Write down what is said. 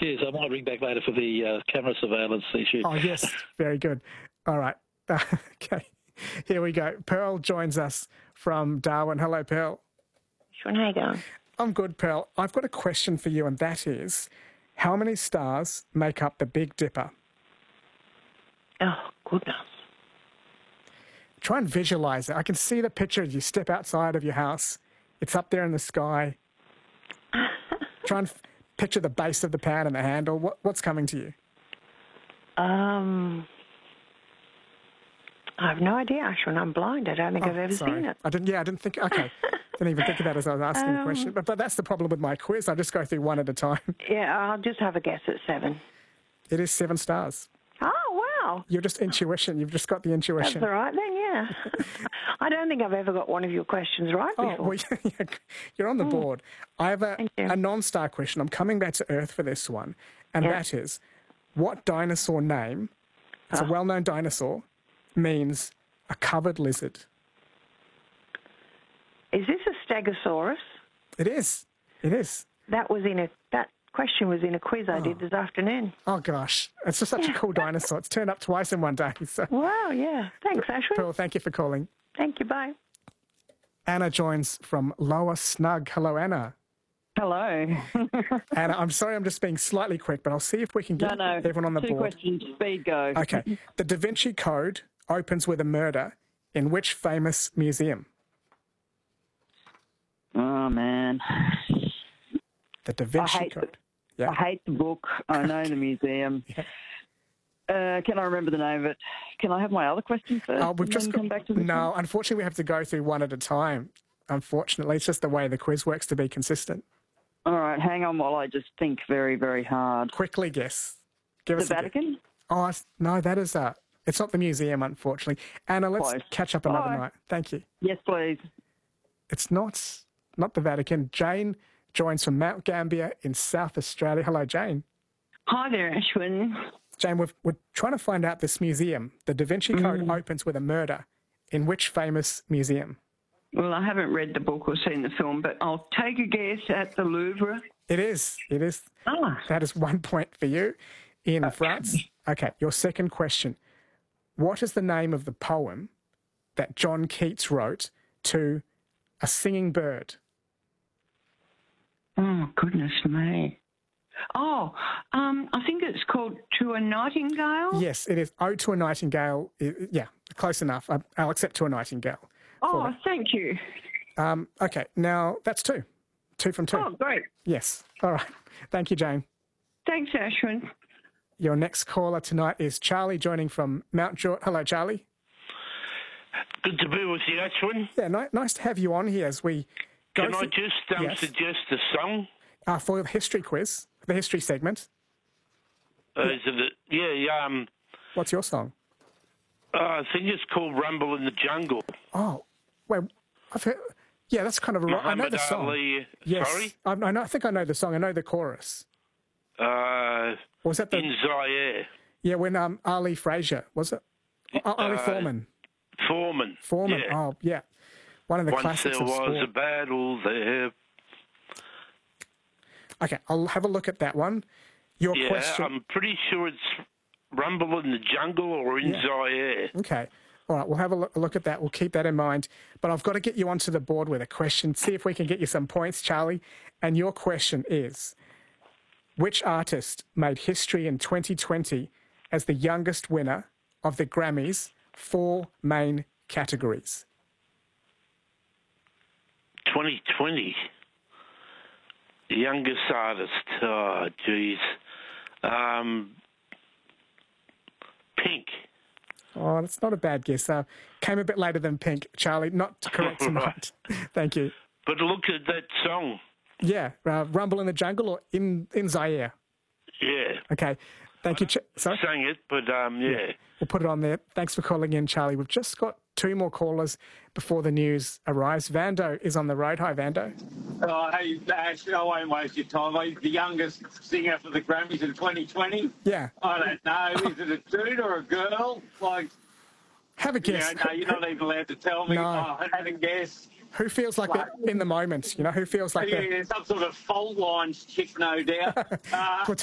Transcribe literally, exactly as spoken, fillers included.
Cheers. I might ring back later for the uh, camera surveillance issue. Oh, yes. Very good. All right. Uh, okay. Here we go. Pearl joins us from Darwin. Hello, Pearl. Sean, how you going? I'm good, Pearl. I've got a question for you, and that is, how many stars make up the Big Dipper? Oh, goodness. Try and visualise it. I can see the picture as you step outside of your house. It's up there in the sky. Try and f- picture the base of the pan and the handle. What, what's coming to you? Um, I have no idea, Ashwin. I'm blind. I don't think Oh, I've ever sorry. seen it. I didn't. Yeah, I didn't think. Okay, didn't even think about it as I was asking Um, the question. But but that's the problem with my quiz. I just go through one at a time. Yeah, I'll just have a guess at seven. It is seven stars. Oh, wow. You're just intuition. You've just got the That's intuition. all right then, yeah. I don't think I've ever got one of your questions right Oh, before. well, yeah, you're on the board. I have a, Thank you. a non-star question. I'm coming back to Earth for this one, and Yeah. that is, what dinosaur name, it's a Oh. well-known dinosaur, means a covered lizard? Is this a Stegosaurus? It is. It is. That was in a that question was in a quiz I did this afternoon. Oh, gosh. It's just such a cool dinosaur. It's turned up twice in one day. So, Wow, yeah. Thanks, Ashwin. Pearl, thank you for calling. Thank you, bye. Anna joins from Lower Snug. Hello, Anna. Hello. Anna, I'm sorry I'm just being slightly quick, but I'll see if we can no, get no. everyone on the Two board. questions. Speed go. Okay. The Da Vinci Code opens with a murder in which famous museum? Oh, man. The Da Vinci hate Code. I Yeah. hate the book. I know the museum. Uh, can I remember the name of it? Can I have my other question first? Oh, we've and just then got, come back to this no, one? unfortunately, we have to go through one at a time. Unfortunately, it's just the way the quiz works to be consistent. All right, hang on while I just think very, very hard. Quickly guess. Give The us a guess. Vatican? Oh, it's- no, that is uh It's not the museum, unfortunately. Anna, let's Close. catch up another Bye. night. Thank you. Yes, please. It's not not the Vatican. Jane joins from Mount Gambier in South Australia. Hello, Jane. Hi there, Ashwin. Jane, we've, we're trying to find out this museum. The Da Vinci Code Mm. opens with a murder. In which famous museum? Well, I haven't read the book or seen the film, but I'll take a guess at the Louvre. It is. It is. Ah. That is one point for you in France. Okay, your second question. What is the name of the poem that John Keats wrote to a singing bird? Oh, goodness me. Oh, um, I think it's called To a Nightingale. Yes, it is. Ode to a Nightingale. I- Yeah, close enough. I- I'll accept To a Nightingale. Oh, for thank you. Um, okay, now that's two. Two from two. Oh, great. Yes. All right. Thank you, Jane. Thanks, Ashwin. Your next caller tonight is Charlie, joining from Mount George. Hello, Charlie. Good to be with you, Ashwin. Yeah, ni- nice to have you on here as we go Can I through- just um, Yes. suggest a song? uh, for the history quiz, the history segment. Uh, is it a, yeah, yeah, um, What's your song? uh, I think it's called Rumble in the Jungle. Oh, well, I've heard. Yeah, that's kind of a. I know Muhammad the song. Ali, Yes, sorry? I, I know. I think I know the song. I know the chorus. Uh, Or was that the? in Zaire. Yeah, when um Ali Frazier was it? Uh, Ali Uh, Foreman. Foreman. Foreman. Yeah. Oh, yeah. One of the Once classics there of was sport. a battle there. Okay, I'll have a look at that one. Your Yeah, question. I'm pretty sure it's Rumble in the Jungle or in Yeah. Zaire. Okay. All right, we'll have a look, a look at that. We'll keep that in mind. But I've got to get you onto the board with a question. See if we can get you some points, Charlie. And your question is, which artist made history in twenty twenty as the youngest winner of the Grammys, four main categories? twenty twenty. The youngest artist. Oh, geez. Um, Pink. Oh, that's not a bad guess. Uh, came a bit later than Pink, Charlie. Not correct tonight. Thank you. But look at that song. Yeah, uh, Rumble in the Jungle or in, in Zaire? Yeah. Okay. Thank you. Ch- Sorry? Sang it, but um, yeah. We'll put it on there. Thanks for calling in, Charlie. We've just got two more callers before the news arrives. Vando is on the road. Hi, Vando. Oh, hey, Ash, I won't waste your time. He's the youngest singer for the Grammys in twenty twenty. Yeah. I don't know. Is it a dude or a girl? Like, Have a you know, guess. no, you're not even allowed to tell me. No. Oh, I had a guess. Who feels like they're in the moment? You know, who feels like they're... Yeah, some sort of fault lines chick, no doubt. Uh,